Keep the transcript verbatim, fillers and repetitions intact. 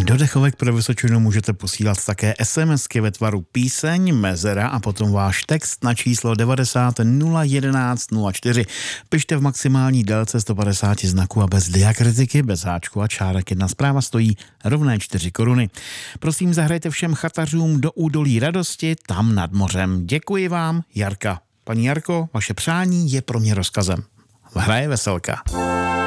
Do dechovek pro Vysočinu můžete posílat také SMSky ve tvaru píseň, mezera a potom váš text na číslo devadesát nula jedenáct nula čtyři. Pište v maximální délce sto padesát znaků a bez diakritiky, bez háčku a čárek. Jedna zpráva stojí rovné čtyři koruny. Prosím, zahrajte všem chatařům do Údolí radosti, tam nad mořem. Děkuji vám, Jarka. Paní Jarko, vaše přání je pro mě rozkazem. Hraje Veselka.